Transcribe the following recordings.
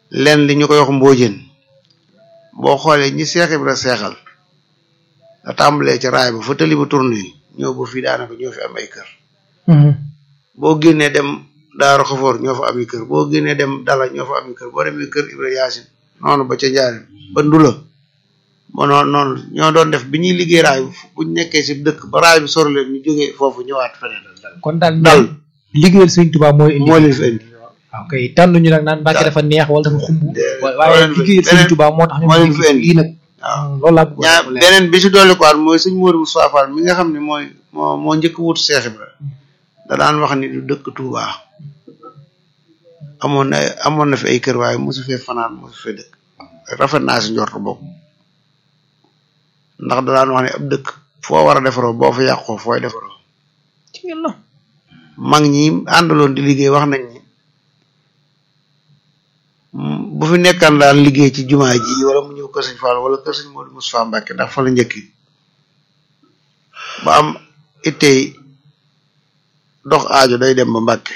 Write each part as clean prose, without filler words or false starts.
leen li ñu koy wax mboojeen boo xoolee ñi Seex Ibra seexal da tàmbalee ci raay ba fa tali ba tourné ñëw ba fii daanaka ñoo fi am ay kër boo génnee dem Daaru Xafoor ñoo fa am ay kër boo génnee dem Dala ñoo fa am ay kër boo demee kër Ibra Yaasin noonu ba ca Njaaréem ba Ndula ba noonu ñoo doon def bi ñuy liggéey raay buñ nekkee si dëkk ba raay bi sori leen ñu jógee foofu ñëwaat feneen kon daal liggéeyal Sëñ Tuubaa moo leen fi indi waaw kay tànnuñu nag naan Mbàkke dafa neex wala dafa xumb waaye liggéeyal Sëñ Tuubaa moo tax ñu leen fi indi nag waaw loolu laa bëgg beneen bi si dolli ko mooy sëñ Modou Moustapha Fall mi nga xam ne moo njëkk wut Seex Ibra da daan wax ni du dëkk Touba amoon na fi ay kër waaye mosu fee fanaan mosu fee dëkk rafet naa si njort bokk ndax da daan wax ne ab dëkk foo war a defaroo boo fa yàqoo fooy defaroo ci yàlla mag ñi àndaloon di liggéey wax nañ ni bu fi nekkaan daan liggéey ci jumaa ji wala mu ñëw kër sëñ Fall wala kër sëñ Modou Moustapha Mbacke ndax fa la njëkki ba am ittey dox aajo day dem ba Mbacke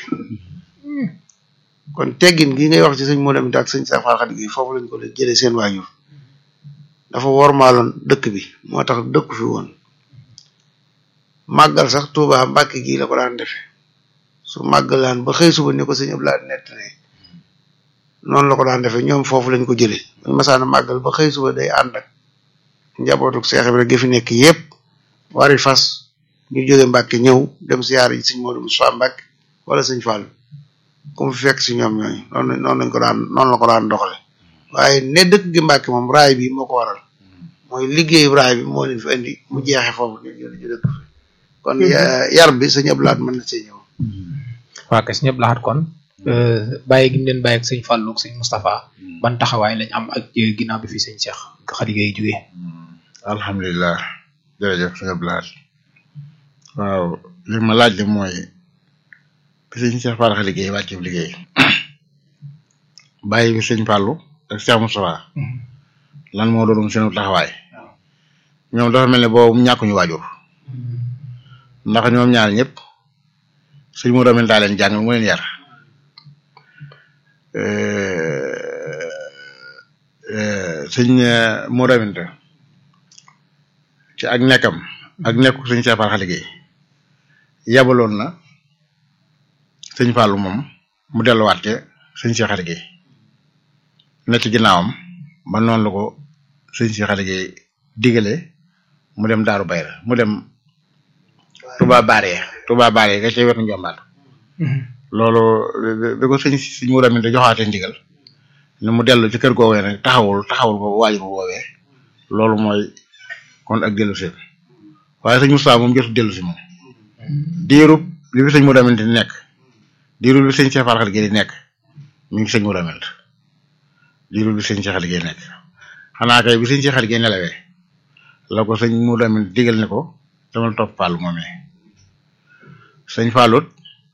kon teggin gi ngay wax ci sëñ Modou Aminta ak sëñ Cheikh Fall Khady gi foofu lañ ko jëlee seen waajur dafa wormaaloon dëkk bi moo tax dëkku fi woon màggal sax Touba Mbacke gii la ko daan defe su màggalaan ba xëy suba ni ko sëñ Abdoulaye nett ne noonu la ko daan defee ñoom foofu lañ ko jëlee buñ masaana màggal ba xëy suba day ànd ak njabootu Seex Ibra gi fi nekk yépp wari fas ñu jóge Mbàkke ñëw dem siyaar yi sëñ Modou Moustapha Mbàkke wala sëñ Fall ku mu fi fekk si ñoom ñooñu noonu la ko daan doxale waaye ne dëkk gi Mbàkke moom raay bi moo ko waral mooy liggéeyu raay bi moo leen fi indi mu jeexe foofu ñu dëkk fi kon yar bi sëñ Abdou Lahad mën na see ñëw waa kay sëñ Abdou Lahad kon bàyyi gi mu leen bàyyi ak sëñ Fallou ak sëñ Moustapha ban taxawaay lañ am ak ginnaaw bi fi sëñ Cheikh Khady Gaye jógee alhamdulilah jërëjëf sëñ Abdou Lahad waaw li ma laaj li mooy bi sëñ Cheikh Fall Khady Gaye wàcc liggéey bàyyi bi sëñ Fallou ak Cheikh Moustapha lan moo doon seen taxawaay ñoom dafa mel ne boobu ñàkkuñu waajur ndax ñoom ñaar ñëpp sëñ Modou Aminta leen jàng mu leen yar sëñ Modou Aminta ci ak nekkam ak nekku sëñ Cheikh Fall Khady Gaye yabaloon na sëñ Fallou moom mu delluwaat ke sëñ Cheikh Khady Gaye ne ci ginnaawam ba noonu la ko sëñ Cheikh Khady Gaye digale mu dem Daaru Bayra mu dem Touba Baare ga ci wetu Njombaat loolu bi ko sëñ Modou Aminta joxaatee ndigal ne mu dellu ci kër goowee nag taxawul ba waajur woowee loolu mooy kon ak dellu si waaye sëñ Moustapha moom jotu dellu si moom diirub li fi sëñ Modou Aminta nekk diirub li sëñ Cheikh Fall Khady Gaye di nekk mi ngi sëñ Modou Aminta diirub li sëñ Cheikh Khady Gaye nekk xanaa kay bi sëñ Cheikh Khady Gaye nelawee la ko sëñ Modou Aminta digal ne ko demal topp Fallou moomee sëñ Fallut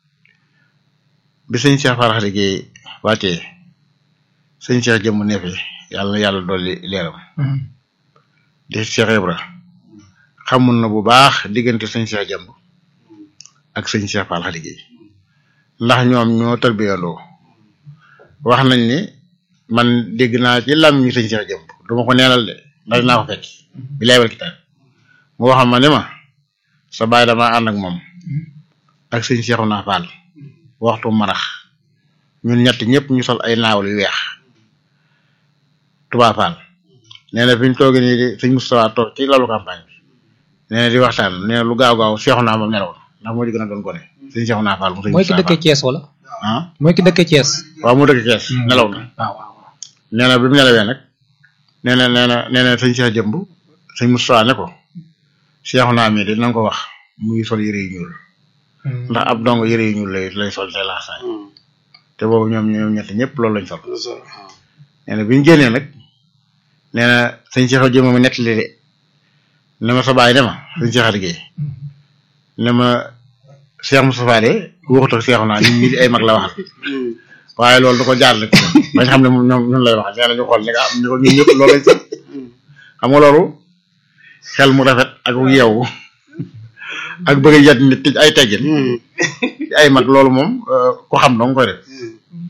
bi sëñ Cheikh Fall Khady Gaye wàccee sëñ Cheikh jëmm neefe yàlla dolli leeram di Cheikh Ibra xamun na bu baax diggante sëñ Cheikh jëmm ak sëñ Cheikh Fall Khady Gaye ndax ñoom ñoo tarbiyandoo wax nañ ni man dégg naa ci lam ñu sëñ Cheikh jëmm duma ko neenal de ndax naa ko fekk bi lay wal kitaab mu waxam ma ne ma sa baay dama ànd ak moom ak sëñ Cheikhouna Fall waxtu marax ñun ñett ñëpp ñu sol ay naawal yu weex Touba Fall nee na fi ñu toogee nii di sëñ Moustapha toog ci lalu campagne bi nee na di waxtaan nee na lu gaaw Cheikhouna moom nelaw ndax moo di gën a doon gone sëñ Cheikhouna Fall mu sëñ mooy ki dëkkee Thiès wala mooy ki dëkkee Thiès waaw mu dëkkee Thiès nelaw na waaw nee na bi mu nelawee nag nee na sëñ Cheikh jëmb sëñ Moustapha ne ko Cheikhouna mi de na nga ko wax muy sol yëre yu ñuul ndax ab dong yëre yu ñuul lay sol te laasaay te boobu ñoom ñett ñëpp loolu lañ sol nee na bi ñu génnee nag nee na sëñ Cheikh jëmm ma nettali de ne ma sa baay ne ma sëñ Cheikh Khady Gaye ne ma Cheikh Moustapha de waxut ak Cheikhouna ñun ñii ay mag la waxal waaye loolu da ko jaar rek bañ xam ne moom ñun lay waxal nee na ñu xool ne am ni ko ñun ñëpp loolu lañ sol xam nga loolu xel mu rafet ak yeewu ak bëgg a yat nit ay teggin ay mag loolu moom ko xam dong koy def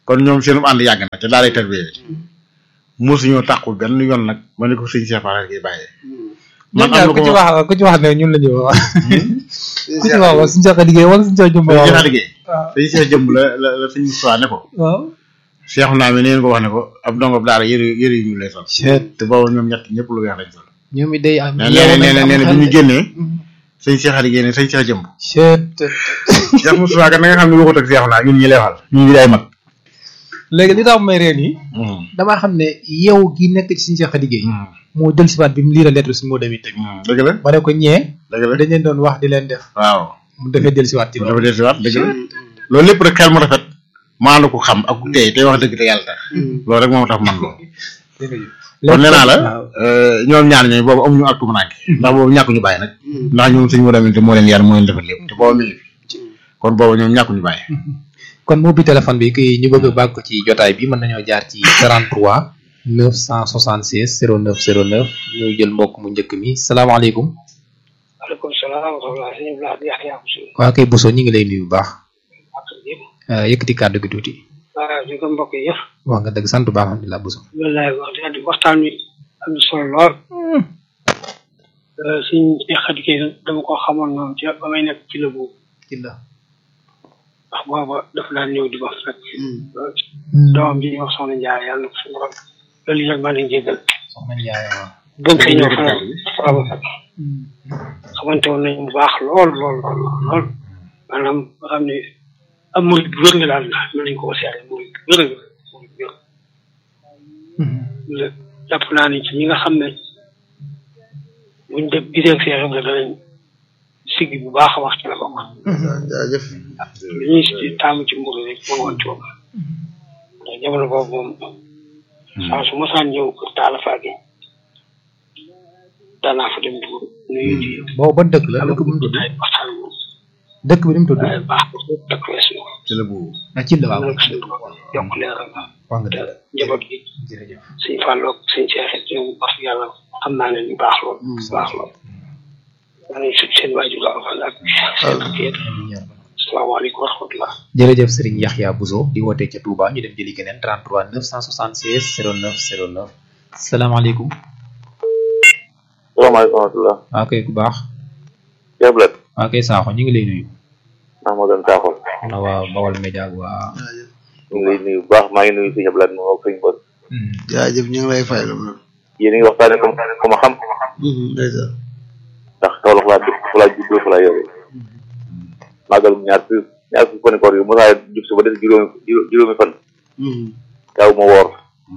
kon ñoom seenum ànd yàgg na ca daaray tarbiya mosuñoo tàqu benn yoon nag ma ne ko sëñ Cheikh Fall gi bàyyee. man am na ku ci wax ne ñun la ñu wax. ku ci wax suñu Cheikh liggéey wala suñu Cheikh jëmb la wax liggéey. sëñ Cheikh jëmb la sëñ Moussa ne ko. waaw. Cheikh naa mi neen ko wax ne ko ab dongob daara yëre yu ñu lay sol. te boobu ñoom ñett ñëpp lu weex lañ sol. ñoom it day am. nee na bi ñu génnee. sëñ Cheikh liggéey ne sëñ Cheikh jëmb. Cheikh Moussa kat na nga xam ne waxut ak Cheikh naa ñun ñi lay waxal. ñun ñi day mag. léegi li tax may reen yi. damaa xam ne yow gi nekk ci suñu Cheikh liggéey. moo jël si baat bi mu liira lettre suñu moo demee teg. dëgg la ba ne ko ñee. dëgg la dañ leen doon wax di leen def. waaw mu defee jël si waat ci loolu. dafa jël si waat dëgg la loolu lépp rek xel mu rafet maanu ko xam ak tey tey wax dëgg te yàlla tax loolu rek moo tax man loolu. kon nee naa la ñoom ñaar ñooy boobu amuñu ak tumuraanke ndax boobu ñàkkuñu bàyyi nag ndax ñoom suñu moo demee te moo leen yar moo leen defal lépp te boobu mi ngi fi kon boobu ñoom ñàkkuñu bàyyi. kon moo bi téléphone bi kii ñu bëgg a bàgg ko ci jotaay bi mën nañoo jaar ci 33 976 09 09 ñu jël mbokk mu njëkk mi salaamaaleykum. waaleykum salaam wa rahmatulah sëñ Blas Yaxya Bousso. waa kay Bousso ñu ngi lay nuyu bu baax. yëkkati kàddu gi tuuti. waaw di ko mbokk yi yëpp. wax nga dëgg sant bu baax alhamdulilah Bousso. wallaay wax dëgg waxtaan wi am na solo lool. suñ Cheikh Gueye dama ko xamoon noonu ci ba may nekk ci la boobu. ci la. ndax booba dafa daan ñëw di wax rek. doomam ji ñuy wax Soxna Ndiaye yàlla na ko suñu borom loolu yëpp maa ngi leen jégal. Soxna Ndiaye waaw. gën fee ñëw foofu xamante woon nañu bu baax lool maanaam nga xam ne am murid bu wér nga daal mën nañu ko seere murid bu wér nga jàpp naa ne ci ñi nga xam ne buñ def gisee ak seere la danañ siggi bu baax a wax ci la bokk. jaajëf. li ñuy taamu ci mburu rek moo woon ci moom ndax jamono boobu moom saa su mosaan ñëw kër Talla Fage daanaa fa dem dugub nuyu ji. boobu ban dëkk la dëkk bu mu tudd. waxtaan moom. dëkk bi ni mu tudd. waaye baax dëkk weesu na. ci la boobu. ci la waaw. yokk leeral la. wax nga dëgg. njaboot gi. jërëjëf. suñ Fallou suñ Cheikh ñoom wax yàlla xam naa ne ñu baax lool. baax lool. maanaam seen waajur la ak seen kër. salaamaaleykum wa rahmatulah. jërëjëf Serigne Yaxya Bousso di wootee ca Touba ñu dem jëli keneen 33 976 09 09 salaamaaleykum. salaamaaleykum wa rahmatulah. waa kay ku baax. Cheikh Blas. waa kay Sakho ñu ngi lay nuyu. Mahmoudane Sakho. na waa Bawal Média waa. ñu ngi lay nuyu bu baax maa ngi nuyu sëñ Blas moom ak sëñ Bos. jaajëf ñu ngi lay fay la moom. yéen a ngi waxtaanee ku ma xam. ndeysaan. ndax Kaolack laa dëkk fa laa juddoo fa laa yoree. màggal ñaar fi fan koor yu mosaa jub si ba des juróomi fan. daaw ma woor.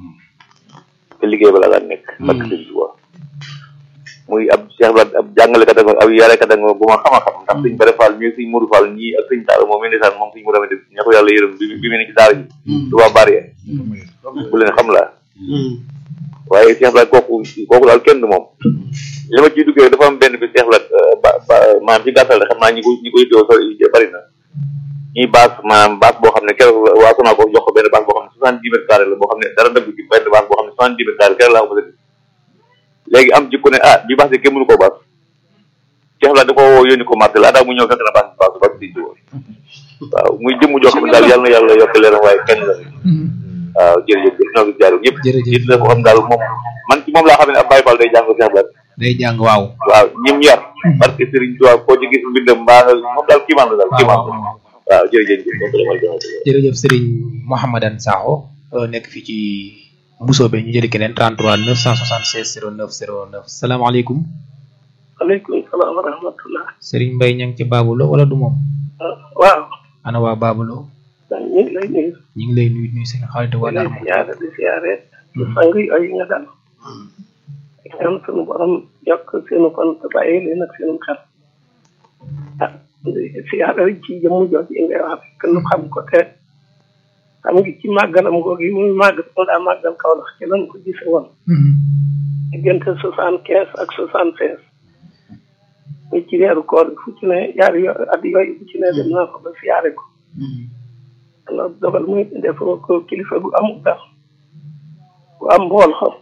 te liggéey ba la daan nekk. parce que sëñ Tuubaa muy ab Cheikh Blas ab jàngalekat ak ab yarekat ak bu ma xam ndax sëñ Bare Fall ñii sëñ Modou Fall ñii ak sëñ Talla moom ndeysaan moom sëñ Modou Amady ña ko yàlla yërëm bi mu ne ci daara ji. Touba Bari bu leen xam laa. waaye Cheikh Blas kooku daal kenn du moom. li ma ciy duggee dafa am benn bi Cheikh Blas maanaam ci gàttal rek xam naa ñi koy teew sa bari na ñuy maanaam baas boo xam ne keroog waa Sonaa ko jox ko benn baas boo xam ne 70 mètres carrés la boo xam ne dara dëgg ci benn baas boo xam ne 70 mètres carrés keroog laa ko bëgg léegi am jikko ne bi baas de kenn mënu koo baas Cheikh Blas da ko woo yónni ko marché la daa mu ñëw fekk na baas si jiw waaw muy jëmm joo xam ne daal yàlla na yàlla yokk leeram waaye kenn la waaw jërëjëf ñoo ngi jaar ñëpp nit la ko xam daal moom man ci moom laa xam ne ab Baye Fall day jàng Cheikh Blas day jàng waaw ñim yar parce que Serigne Touba koo ci gis mbindam mbaa moom daal kiimaan la daal kiimaan la waaw jërëjëf Serigne Mouhamadane Sakho nekk fii ci Mboussobé ñu jëli keneen 33 976 09 09 salaamaaleykum. waaleykum salaam wa rahmatulah. Serigne Mbaye ña ngi ci Babulo wala du moom. waaw. ana waa Babulo. ñu ngi lay nuyu. ñu ngi lay nuyu seen xarit wala. di siyaare sang yi nga dal. ñaan sunu borom yokk seenu fan te bàyyi leen ak seenu xel. siyaare ci jëmm jooju yi ngay wax que nu xam ko te xam ngi ci màggalam googu yi muy màggal mu daa màggal Kaolack ci lan ko gise woon. diggante 75 ak 76. muy ci weeru koor fu ci ne yaari at yooyu fu ci ne dem naa ko ba siyaare ko. alors dogal muy def ko kilifa gu amul dal gu am mbool xam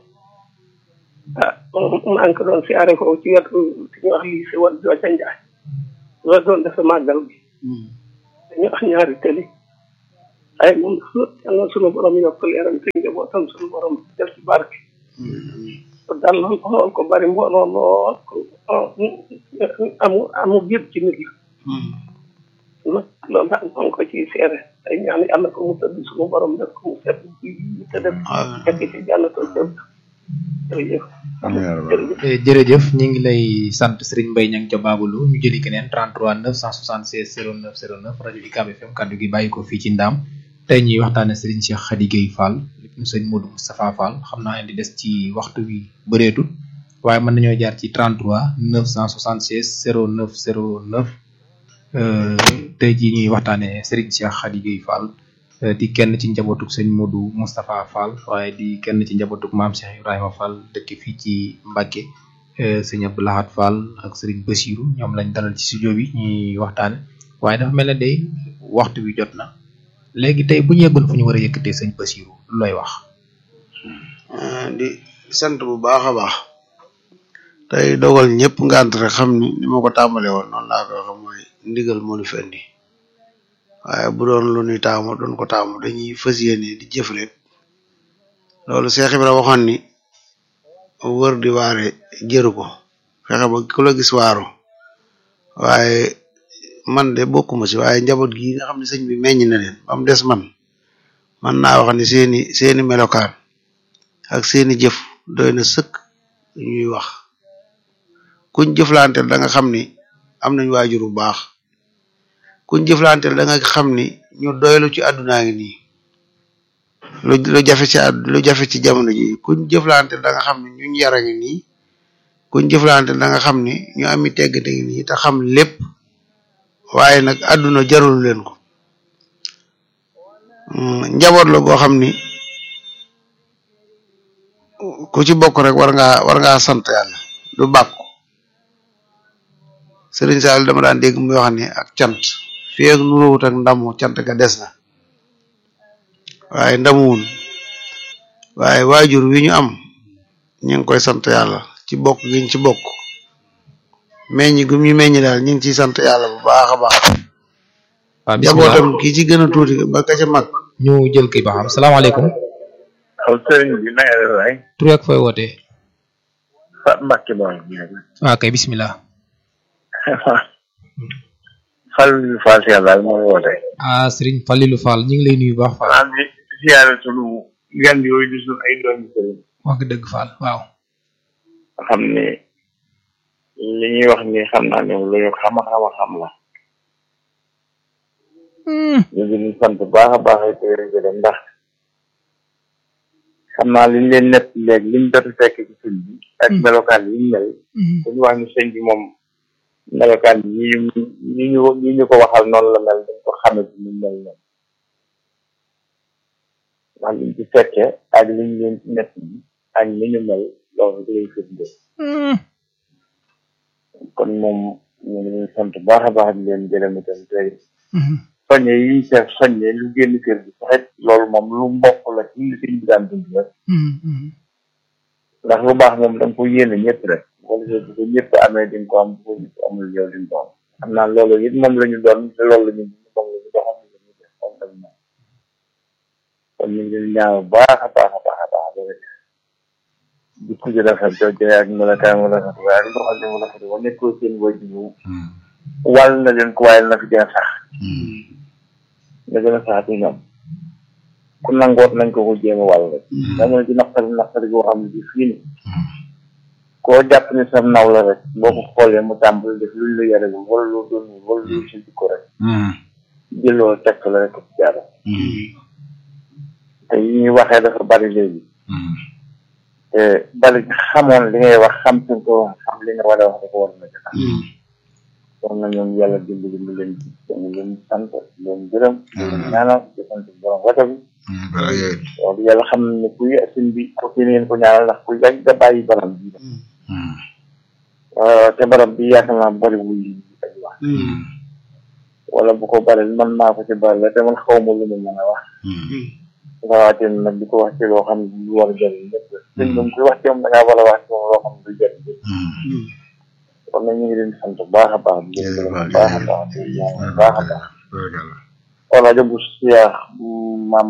maa ngi ko doon siyaare ko ci wetu si ñu wax lii si wàllu Jooja Njaay loolu doon dafa màggal bi dañu wax ñaari tëli ay moom yal na sunu borom yokk leeram te njabootam sunu borom def ci barke dal na lool ko bari mbooloo lool amu biir ci nit la nag loolu daal maa ngi ko ciy seere ay ñaan yàlla ko mu tëdd sunu borom def ko mu set te def fekk ci jànnatul jëm jërëjëf jërëjëf ñu ngi lay sant Serigne Mbaye Niang ca Babalu ñu jëli keneen 33 976 09 09 rajo UCAB FM kaddu gi bàyyi ko fii ci Ndaam tey ñuy waxtaane Serigne Cheikh Khady Gueye Fall lépp mu sëñ Modou Moustapha Fall xam naa di des ci waxtu bi bëreetul waaye mën nañoo jaar ci 33 976 09 09 tey jii ñuy waxtaane Serigne Cheikh Khady Gueye Fall di kenn ci njabootuk sëñ Modou Moustapha Fall waaye di kenn ci njabootuk maam Cheikh Ibrahima Fall dëkk fii ci Mbacke sëñ Abdou Lahad Fall ak Serigne Bassirou ñoom lañ dalal ci studio bi ñuy waxtaane waaye dafa mel ne day waxtu bi jot na léegi tey bu ñu yeggoon fu ñu war a yëkkatee sëñ Bassirou looy wax. di sant bu baax a baax tey dogal ñëpp ngant rek xam ni ma ko tàmbalee woon noonu laa ko xam mooy ndigal moo ñu fi indi waaye bu doon lu ñuy taamu doon ko taamu dañuy fas yéene di jëf rek loolu Cheikh Ibra waxoon ni wër di waare jëru ko fexe ba ku la gis waaru waaye man de bokkuma ci waaye njaboot gi nga xam ne sëñ bi meññ na leen ba mu des man naa wax ni seeni melokaan ak seeni jëf doy na sëkk ñuy wax kuñ jëflanteel da nga xam ni am nañ waajur bu baax kuñ jëflanteel da nga xam ni ñu doylu ci àddunaa ngi nii lu jafe ci jamono ji kuñ jëflanteel da nga xam ni ñuñ yara ngi nii kuñ jëflanteel da nga xam ni ñu ami teggate ngi nii te xam lépp waaye nag àdduna jarul leen ko njaboot la goo xam ni ku ci bokk rek war ngaa sant yàlla du bàkku Serigne Sall dama daan dégg muy wax ni ak cant fii ak nuróowut ak ndamu cant ga des na waaye ndamuwun waaye waajur wi ñu am ñu ngi koy sant yàlla ci bokk giñ ci bokk meññ gum ñu meññ daal ñu ngi ciy sant yàlla bu baax a baax jabootam ki ci gën a tuuti ba ka ca mag ñu jël kii ba xam salaamaaleykum aw sëriñ bi na nga def waay tur ak fooy wootee Fat Mbacke ba waaw kay bismillah Fallilu Fall si yàlla mooy woote Serigne Fallilu Fall ñu ngi lay nuyu baax Fall di siyaare sunu gan yooyu di sunu ay doomi sëriñ wax nga dëgg Fall waaw xam ne li ñuy wax ni xam naa ne lu ñu xam la ñu ngi sant baax a baax ay téere ndax xam naa liñ leen nett léegi liñ jot a fekk ci sëñ bi ak melokaan yi ñu mel dañu wax ni sëñ bi moom melokaan yi ñu ko waxal noonu la mel dañ ko xame ci ñu mel noonu ndax liñ ci fekke ak liñ leen ci nett bi ak ni ñu mel loolu lay firnde kon moom ñu ngi leen sant baax a baax di leen gërëm itam tey soññe yi ñu seet soññe lu génn kër gi saxit loolu moom lu mbokk la ci li sëñ bi daan dund rek ndax lu baax moom da nga ko yéene ñëpp rek wala bu ko ñëpp amee di nga ko am bu ko ñëpp amul yow di nga ko am xam naa loolu it moom la ñu doon te loolu la ñu moom la ñu doxal la ñu def moom lañ moom kon ñu ngi leen ñaaw baax a baax a baax a baax rek di ko jël rafet jooju ak melokaan mu rafet waaye ak doxal mu rafet wa nekkoo seen wajju bu wàll na leen ko waaye na fi gën a sax na gën a sax ci ñoom ku nangoot nañ ko jéem a wàll rek dañoo ci naqari boo xam ne bi fii ni koo jàpp ni sam naw la rek boo ko xoolee mu tàmbali def luñ la yare wala loo doon wala lu si jikko rek jëloo tekk la rek ci jaara te yi ñuy waxee dafa bari léegi te bari xamoon li ngay wax xam suñ ko xam li nga war a wax dafa war na ci xam kon na ñoom yàlla dimbali mu leen ñu leen sant leen gërëm leen ñaanal di sant borom rajo bi wax dëgg yàlla xam ne kuy sëñ bi ko fi ngeen ko ñaanal ndax ku yàgg da bàyyi barab bi te barab bi yaakaar naa bari wul li ay wax wala bu ko bari man maa ko ci bari la te man xaw ma lu mu mën a wax rawaate nag di ko wax ci loo xam ne lu war a jëriñ lépp sëñ moom kuy wax ci moom da ngaa war a wax ci moom loo xam ne du jëriñ kon nag ñu ngi leen di sant baax a baax di leen baax a baax di leen baax a baax wala rajo bu Cheikh bu maam